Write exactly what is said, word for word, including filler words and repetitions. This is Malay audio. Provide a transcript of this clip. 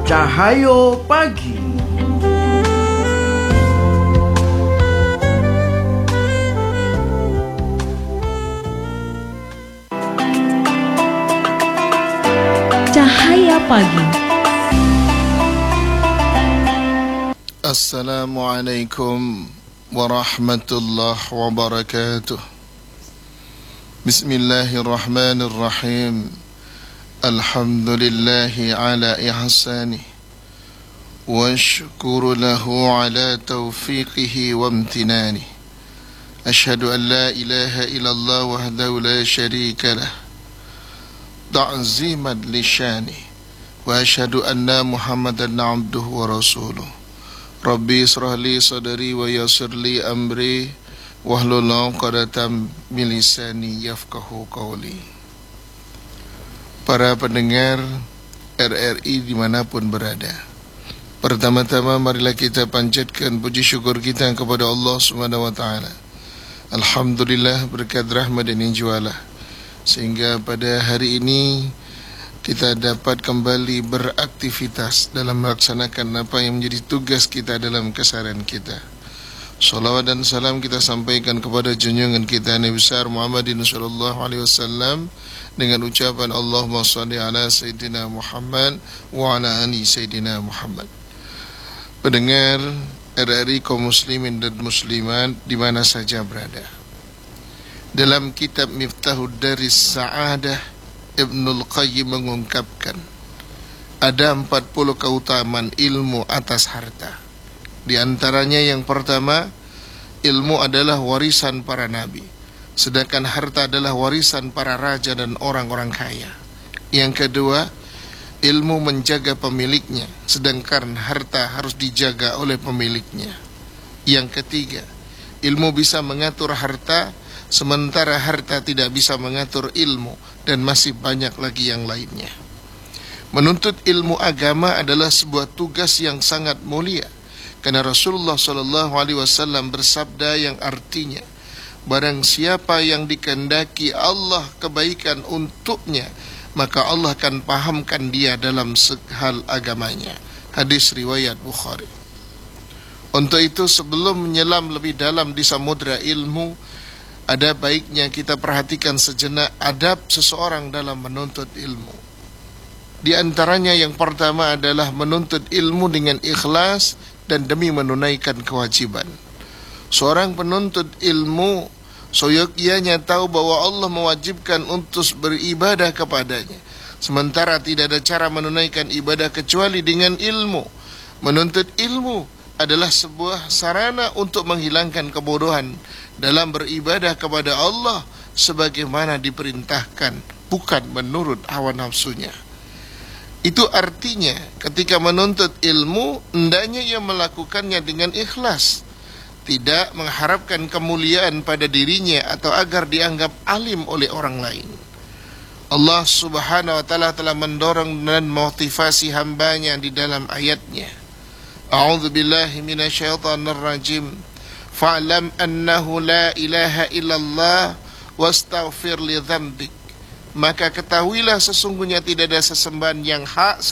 Cahaya Pagi. Cahaya Pagi. Assalamualaikum warahmatullahi wabarakatuh. Bismillahirrahmanirrahim. Alhamdulillahi ala ihsanih wa syukuru lahu ala taufiqihi wa amtinanih. Ashhadu an la ilaha illallah wahdahu la syarika lah ta'ziman li syani wa ashhadu anna Muhammadan abduhu wa rasuluh. Rabbi israh li sadri wa yassir li amri wahlul 'uqdatam min lisani yafqahu qawli. Para pendengar R R I dimanapun berada, pertama-tama marilah kita panjatkan puji syukur kita kepada Allah Subhanahu wa taala. Alhamdulillah, berkat rahmat dan injualah sehingga pada hari ini kita dapat kembali beraktivitas dalam melaksanakan apa yang menjadi tugas kita dalam keseharian kita. Salawat dan salam kita sampaikan kepada junjungan kita Nabi besar Muhammadin sallallahu alaihi wasallam dengan ucapan Allahumma shalli ala sayyidina Muhammad wa ala ali sayyidina Muhammad. Pendengar R R I kaum muslimin dan muslimat di mana saja berada, dalam kitab Miftahud Daris Sa'adah, Ibnul Qayyim mengungkapkan ada empat puluh keutamaan ilmu atas harta. Di antaranya yang pertama, ilmu adalah warisan para nabi, sedangkan harta adalah warisan para raja dan orang-orang kaya. Yang kedua, ilmu menjaga pemiliknya, sedangkan harta harus dijaga oleh pemiliknya. Yang ketiga, ilmu bisa mengatur harta, sementara harta tidak bisa mengatur ilmu, dan masih banyak lagi yang lainnya. Menuntut ilmu agama adalah sebuah tugas yang sangat mulia, karena Rasulullah sallallahu alaihi wasallam bersabda yang artinya, barang siapa yang dikehendaki Allah kebaikan untuknya, maka Allah akan pahamkan dia dalam hal agamanya. Hadis riwayat Bukhari. Untuk itu, sebelum menyelam lebih dalam di samudra ilmu, ada baiknya kita perhatikan sejenak adab seseorang dalam menuntut ilmu. Di antaranya yang pertama adalah menuntut ilmu dengan ikhlas dan demi menunaikan kewajiban. Seorang penuntut ilmu seyogyanya tahu bahwa Allah mewajibkan untuk beribadah kepadanya, sementara tidak ada cara menunaikan ibadah kecuali dengan ilmu. Menuntut ilmu adalah sebuah sarana untuk menghilangkan kebodohan dalam beribadah kepada Allah sebagaimana diperintahkan, bukan menurut hawa nafsunya. Itu artinya ketika menuntut ilmu, hendaknya ia melakukannya dengan ikhlas, tidak mengharapkan kemuliaan pada dirinya atau agar dianggap alim oleh orang lain. Allah Subhanahu wa taala telah mendorong dan motivasi hambanya di dalam ayatnya. A'udzu billahi minasyaitonir rajim. Fa'lam annahu la ilaha illallah wastaghfir li dzambik. Maka ketahuilah sesungguhnya tidak ada sesembahan yang hak